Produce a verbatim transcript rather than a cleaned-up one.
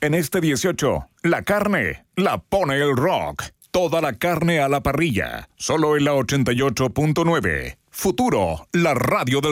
En este dieciocho, la carne la pone el rock. Toda la carne a la parrilla. Solo en la ochenta y ocho punto nueve. Futuro, la radio del